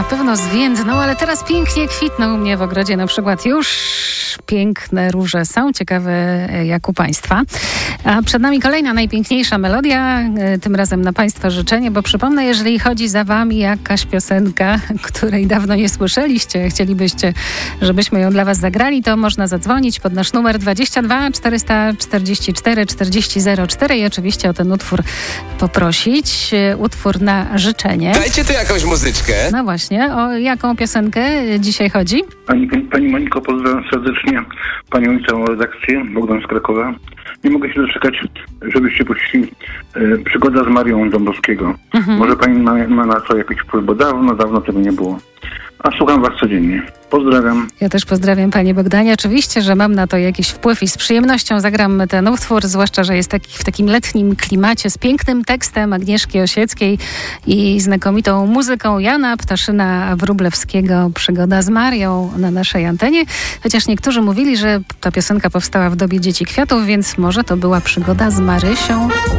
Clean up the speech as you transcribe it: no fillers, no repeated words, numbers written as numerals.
pewno zwiędną, ale teraz pięknie kwitną u mnie w ogrodzie na przykład. Już piękne róże są, ciekawe jak u Państwa. A przed nami kolejna najpiękniejsza melodia, tym razem na Państwa życzenie, bo przypomnę, jeżeli chodzi za Wami jakaś piosenka, której dawno nie słyszeliście, chcielibyście, żebyśmy ją dla Was zagrali, to można zadzwonić pod nasz numer 22 444 4004 i oczywiście o ten utwór poprosić. Utwór na życzenie. Dajcie tu jakąś muzyczkę. No właśnie, o jaką piosenkę dzisiaj chodzi? Pani Moniko, pozdrawiam serdecznie Panią i całą redakcję, Bogdan z Krakowa. Nie mogę się doczekać, żebyście puścili Przygoda z Marią Dąbrowskiego. Może Pani ma na to jakiś wpływ, bo dawno tego nie było. A słucham Was codziennie. Pozdrawiam. Ja też pozdrawiam Panie Bogdanie. Oczywiście, że mam na to jakiś wpływ i z przyjemnością zagram ten utwór, zwłaszcza, że jest w takim letnim klimacie z pięknym tekstem Agnieszki Osieckiej i znakomitą muzyką Jana Ptaszyna-Wróblewskiego. Przygoda z Marią na naszej antenie. Chociaż niektórzy mówili, że ta piosenka powstała w dobie Dzieci Kwiatów, więc może to była przygoda z Marysią.